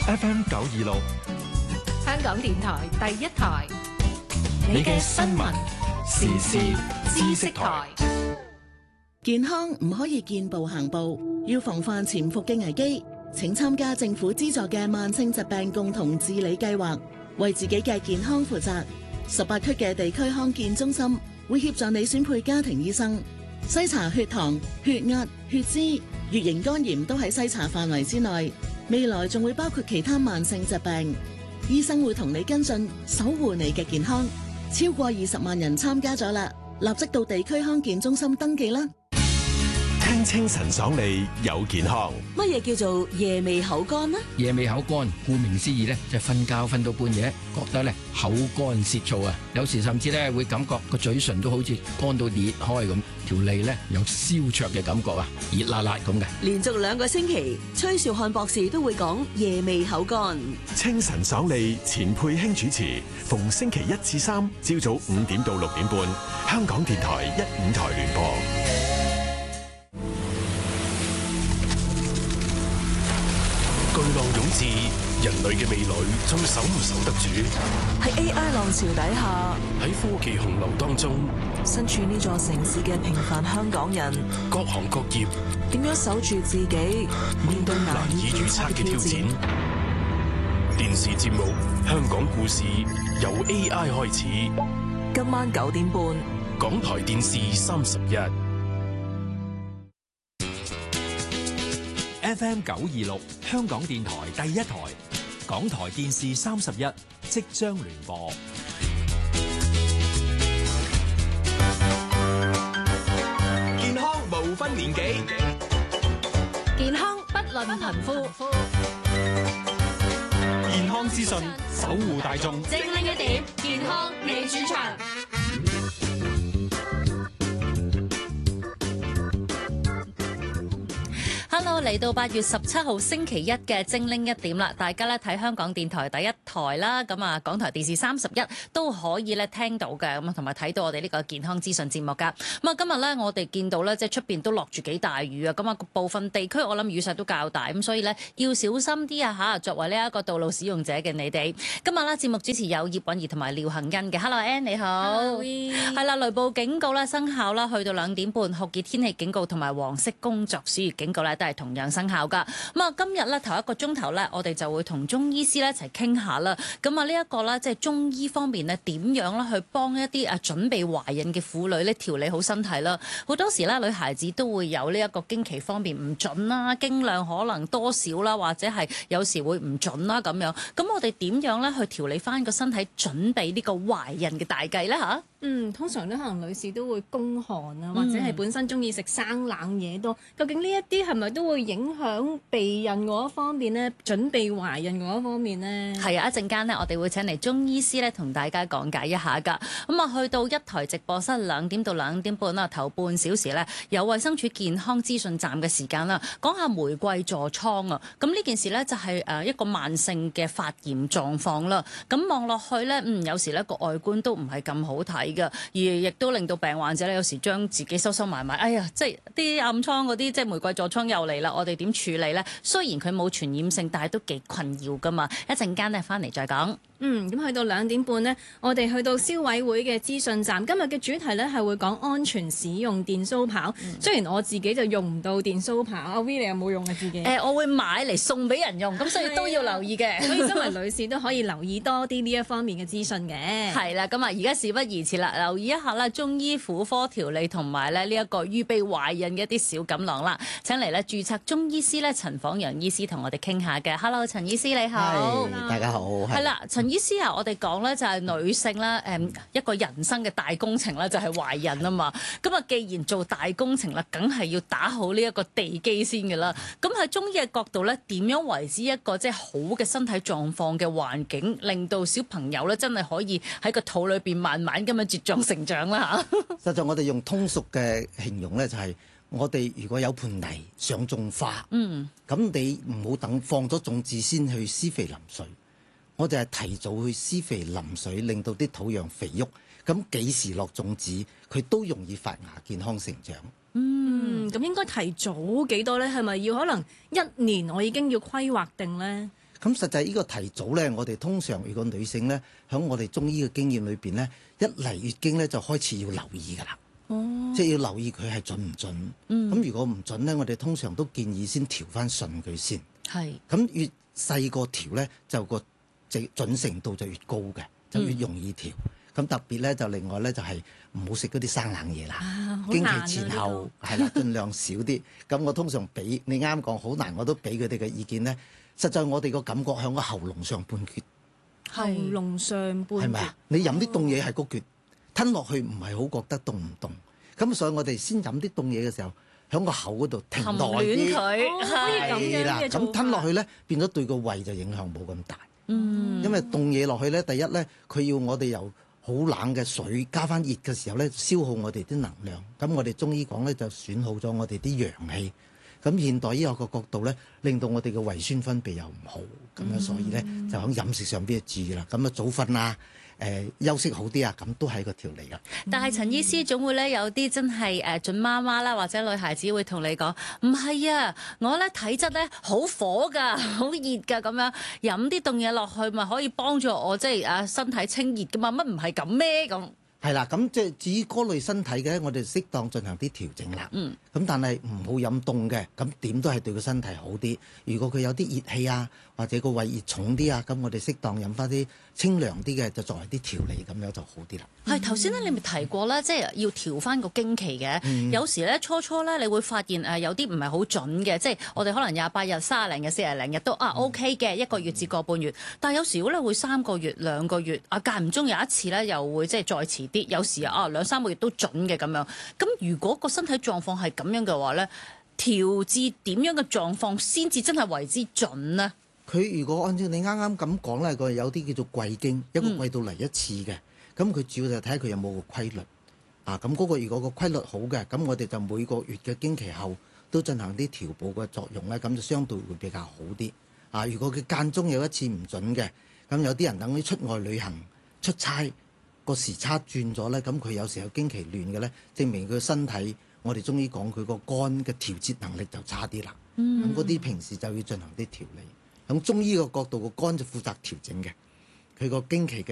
FM 926， 香港電台第一台， 你嘅新聞時事知識台。 健康唔可以見步行步，要防範潛伏嘅危機。請參加政府資助嘅慢性疾病共同治理計劃，為自己嘅健康負責。18區嘅地區康健中心會協助你選配家庭醫生，篩查血糖、血壓、血脂、乙型肝炎都喺篩查範圍之內。未來仲會包括其他慢性疾病，醫生會同你跟進，守護你嘅健康。超過20萬人參加咗啦，立即到地區康健中心登記啦。 聽清晨爽利有健康。 乜嘢叫做夜味口乾呢？ 夜味口乾，顧名思義咧，就係瞓覺瞓到半夜，覺得咧口乾舌燥啊，有時甚至咧會感覺個嘴唇都好似乾到裂開咁，條脷咧有燒灼嘅感覺啊，熱辣辣咁嘅。 連續2個星期，崔兆漢博士都會講夜味口乾。 清晨爽利，錢佩卿主持，逢星期1至3朝早5點到6點半，香港電台15台聯播。巨浪湧至，人類嘅未來仲守唔守得住？ 喺 AI 浪潮底下， 喺科技洪流當中， 身處呢座城市嘅平凡香港人， 各行各業點樣守住自己，面對難以預測嘅挑戰？ 電視節目《香港故事》由 AI 開始， 今晚9點半， 港台電視31。 FM 926，香港電台第一台，港台電視31即將聯播。 健康無分年紀， 健康不論貧富， 健康資訊，守護大眾。 精靈一點，健康你主場。Hello，嚟到8月17號星期一嘅精靈一點啦，大家咧睇香港電台第一台啦，咁啊港台電視31都可以咧聽到嘅，咁啊同埋睇到我哋呢個健康資訊節目噶。咁啊今日咧我哋見到咧即係出邊都落住幾大雨啊，咁啊部分地區我諗雨勢都較大，咁所以咧要小心啲啊吓。作為呢一個道路使用者嘅你哋，今日啦節目主持有葉韻儀同埋廖恒恩嘅。Hello Ann 你好，係啦，雷暴警告咧生效啦，去到2點半，酷熱天氣警告同埋黃色工作暑熱警告咧都係同樣生效噶。咁啊，今日咧頭1個鐘頭咧，我哋就會同中醫師咧一齊傾下啦。咁啊，呢一個咧即係中醫方面咧，點樣咧去幫一啲準備懷孕嘅婦女咧調理好身體啦。好多時咧，女孩子都會有呢一個經期方面唔準啦，經量可能多少啦，或者係有時會唔準啦咁樣。咁我哋點樣咧去調理翻個身體，準備呢個懷孕嘅大計咧吓？ 通常咧可能女士都會宮寒啊，或者係本身中意食生冷嘢多。究竟呢一啲係咪都會影響備孕嗰一方面呢？準備懷孕嗰一方面呢？ 係啊，一陣間呢，我哋會請嚟中醫師咧同大家講解一下㗎。咁啊，去到一台直播室2點到2點半啦，頭半小時咧有衛生署健康資訊站嘅時間啦，講下玫瑰痤瘡啊。咁呢件事咧就係一個慢性嘅發炎狀況啦。咁望落去咧，有時咧個外觀都唔係咁好睇嘅，而亦都令到病患者咧有時將自己收埋埋。哎呀，即係啲暗瘡嗰啲，即係玫瑰痤瘡又嚟啦，我哋點處理咧？雖然佢冇傳染性，但係都幾困擾噶嘛。一陣間咧翻嚟再講。 咁去到2點半呢，我哋去到消委會嘅資訊站。今日嘅主題呢係會講安全使用電鬚刨。雖然我自己就用唔到電鬚刨，阿 V 你有冇用啊自己？ 我會買嚟送俾人用，咁所以都要留意嘅。 所以身為女士都可以留意多啲呢一方面嘅資訊嘅。 係啦，咁啊而家事不宜遲啦，留意一下啦，中醫婦科調理同埋咧呢一個預備懷孕嘅一啲小錦囊啦。請嚟咧註冊中醫師咧陳晃陽醫師同我哋傾下嘅。Hello， 陳醫師你好。 大家好。 係啦，陳醫師啊，我哋講咧就係女性啦，一個人生嘅大工程啦，就係懷孕啊嘛。咁啊，既然做大工程啦，梗係要打好呢一個地基先嘅啦。咁喺中醫嘅角度咧，點樣為之一個即係好嘅身體狀況嘅環境，令到小朋友咧真係可以喺個肚裏邊慢慢咁樣茁壯成長啦嚇。 實在我哋用通俗嘅形容咧，就係我哋如果有盤泥想種花，咁你唔好等放咗種子先去施肥淋水。我哋係提早去施肥淋水，令到啲土壤肥沃。咁幾時落種子，佢都容易發芽健康成長。 咁應該提早幾多呢？係咪要可能1年我已經要規劃定呢？ 咁實際呢個提早咧，我哋通常如果女性咧，喺我哋中醫嘅經驗裏邊咧，一嚟月經咧就開始要留意㗎啦。即係要留意佢係準唔準。咁如果唔準咧，我哋通常都建議先調翻順佢先。 係。 咁越細個調咧，就個準程度就越高嘅，就越容易調。咁特別咧就另外咧就係唔好食嗰啲生冷嘢啦。經期前後係啦，盡量少啲。咁我通常俾你啱講好難，我都俾佢哋嘅意見咧。實在我哋個感覺喺個喉嚨上半橛， 喉嚨上半係咪啊？你飲啲凍嘢係個橛，吞落去唔係好覺得凍唔凍。咁所以我哋先飲啲凍嘢嘅時候，喺個口嗰度停耐啲，係啦。咁吞落去咧，變咗對個胃就影響冇咁大。因為凍嘢落去咧，第一咧，佢要我哋由好冷嘅水加翻熱嘅時候咧，消耗我哋啲能量。咁我哋中醫講咧，就損耗咗我哋啲陽氣。咁現代醫學個角度咧，令到我哋嘅胃酸分泌又唔好，咁樣所以咧就喺飲食上邊注意啦。咁啊早瞓啊，休息好啲啊，咁都係一個調理噶。 但係陳醫師總會咧有啲真係準媽媽啦，或者女孩子會同你講，唔係啊，我咧體質咧好火㗎，好熱㗎，咁樣飲啲凍嘢落去咪可以幫助我即係身體清熱㗎嘛？乜唔係咁咩咁？ 係啦，咁即係至於嗰類身體嘅，我哋適當進行啲調整啦。咁但係唔好飲凍嘅，咁點都係對個身體好啲。如果佢有啲熱氣啊，或者個胃熱重啲啊，咁我哋適當飲翻啲清涼啲嘅，就作為啲調理，咁樣就好啲啦。 係頭先咧，你咪提過啦，即係要調翻個經期嘅。有時咧初咧，你會發現有啲唔係好準嘅，即係我哋可能28日、30零日、40零日都OK 嘅，1個月至個半月。但係有時咧會3個月、2個月，間唔中有一次咧又會即係再遲啲，有時2-3個月都準嘅咁樣。咁如果個身體狀況係咁樣嘅話咧，調至點樣嘅狀況先至真係為之準呢？ 佢如果按照你啱啱咁講咧，佢有啲叫做季經，一個季度嚟一次嘅。咁佢主要就睇下佢有冇個規律。咁嗰個如果個規律好嘅，咁我哋就每個月嘅經期後都進行啲調補嘅作用咧，咁就相對會比較好啲。如果佢間中有一次唔準嘅，咁有啲人等於出外旅行出差個時差轉咗咧，咁佢有時候經期亂嘅咧，證明佢身體我哋中醫講佢個肝嘅調節能力就差啲啦。咁嗰啲平時就要進行啲調理。喺中醫個角度，個肝就負責調整嘅，佢個經期嘅